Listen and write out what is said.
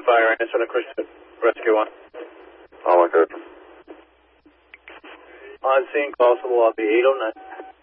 fire, answer the Christian Rescue 1. Oh, my God. On scene, call to the lobby, 809.